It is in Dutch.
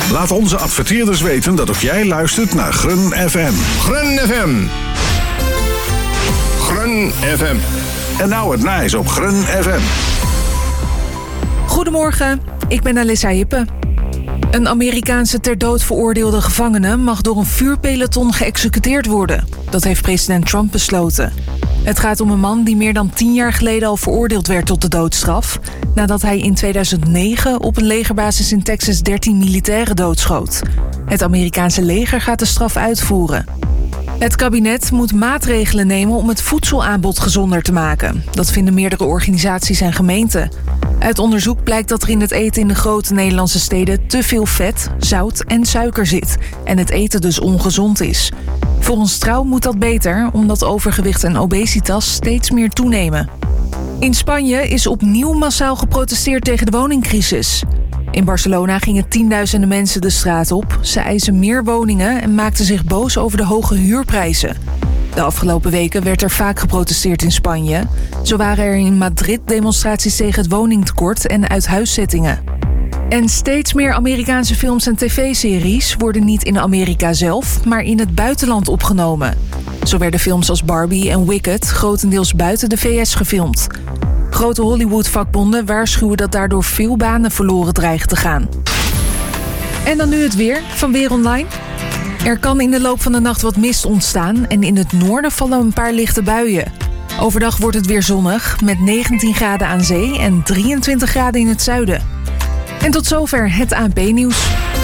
Laat onze adverteerders weten dat ook jij luistert naar Grun FM. Grun FM. Grun FM. En nou het nice op Grun FM. Goedemorgen, ik ben Alissa Hippe. Een Amerikaanse ter dood veroordeelde gevangene mag door een vuurpeloton geëxecuteerd worden. Dat heeft president Trump besloten. Het gaat om een man die meer dan 10 jaar geleden al veroordeeld werd tot de doodstraf, nadat hij in 2009 op een legerbasis in Texas 13 militairen doodschoot. Het Amerikaanse leger gaat de straf uitvoeren. Het kabinet moet maatregelen nemen om het voedselaanbod gezonder te maken. Dat vinden meerdere organisaties en gemeenten. Uit onderzoek blijkt dat er in het eten in de grote Nederlandse steden te veel vet, zout en suiker zit en het eten dus ongezond is. Volgens Trouw moet dat beter, omdat overgewicht en obesitas steeds meer toenemen. In Spanje is opnieuw massaal geprotesteerd tegen de woningcrisis. In Barcelona gingen tienduizenden mensen de straat op. Ze eisen meer woningen en maakten zich boos over de hoge huurprijzen. De afgelopen weken werd er vaak geprotesteerd in Spanje. Zo waren er in Madrid demonstraties tegen het woningtekort en uithuiszettingen. En steeds meer Amerikaanse films en tv-series worden niet in Amerika zelf, maar in het buitenland opgenomen. Zo werden films als Barbie en Wicked grotendeels buiten de VS gefilmd. Grote Hollywood-vakbonden waarschuwen dat daardoor veel banen verloren dreigen te gaan. En dan nu het weer van Weer Online. Er kan in de loop van de nacht wat mist ontstaan en in het noorden vallen een paar lichte buien. Overdag wordt het weer zonnig met 19 graden aan zee en 23 graden in het zuiden. En tot zover het ANP-nieuws.